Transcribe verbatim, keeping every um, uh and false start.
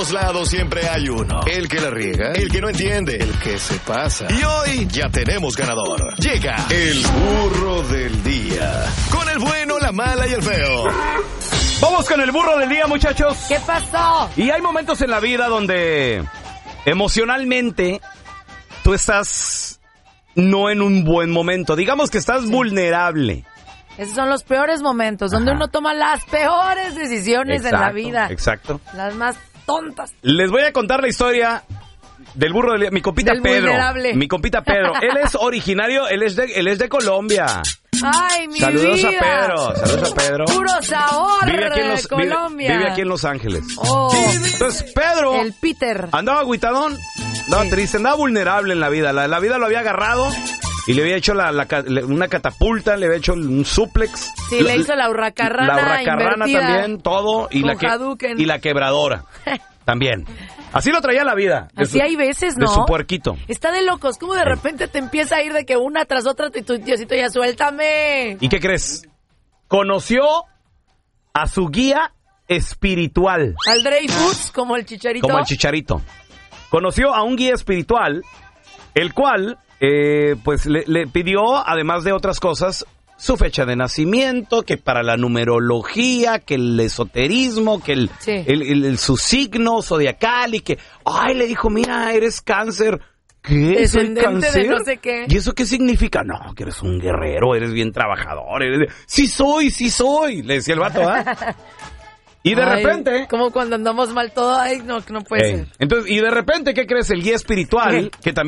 los lados siempre hay uno. El que la riega, el que no entiende, el que se pasa. Y hoy ya tenemos ganador. Llega el burro del día. Con el bueno, la mala y el feo. Vamos con el burro del día, muchachos. ¿Qué pasó? Y hay momentos en la vida donde emocionalmente tú estás no en un buen momento. Digamos que estás sí. vulnerable. Esos son los peores momentos, donde Ajá. uno toma las peores decisiones exacto, en la vida. Exacto. Las más tontas. Les voy a contar la historia del burro del día. Mi compita del Pedro. Vulnerable. Mi compita Pedro. Él es originario, él es de, él es de Colombia. Ay, mi Saludos vida. a Pedro. Saludos a Pedro. Puro sabor vive aquí en los, de Colombia. Vive, vive aquí en Los Ángeles. Oh. Entonces, Pedro. El Peter. Andaba agüitadón. Andaba sí. triste. Andaba vulnerable en la vida. La, la vida lo había agarrado. Y le había hecho la, la, una catapulta, le había hecho un suplex. Sí, la, le hizo la hurracarrana. La hurracarrana también, todo. Y la, que, y la quebradora. También. Así lo traía la vida. Así su, hay veces, ¿no? De su puerquito. Está de locos. ¿Cómo de repente te empieza a ir de que una tras otra y tu Diosito ya suéltame? ¿Y qué crees? Conoció a su guía espiritual. Al Dreyfus, como el Chicharito. Como el Chicharito. Conoció a un guía espiritual, el cual... Eh, pues le, le pidió, además de otras cosas, su fecha de nacimiento, que para la numerología, que el esoterismo, que el, sí. el, el, el su signo zodiacal y que, ay, le dijo, mira, eres cáncer. ¿Qué? ¿Soy cáncer? De no sé qué. ¿Y eso qué significa? No, que eres un guerrero, eres bien trabajador. Eres... Sí soy, sí soy, le decía el vato, ¿ah? Y de ay, repente... como cuando andamos mal todo, ay, no, no puede hey. ser. Entonces, y de repente, ¿qué crees? El guía espiritual, ¿qué? que también...